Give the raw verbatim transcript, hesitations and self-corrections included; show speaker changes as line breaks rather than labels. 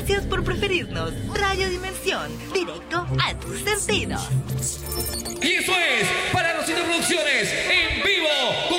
Gracias por preferirnos. Radio Dimensión, directo a tus sentidos.
Y eso es para Rosita Producciones en vivo.